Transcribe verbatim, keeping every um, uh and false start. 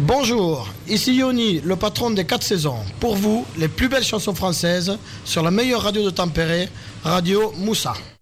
Bonjour, ici Yoni, le patron des quatre saisons. Pour vous, les plus belles chansons françaises sur la meilleure radio de Tempéré, Radio Moussa.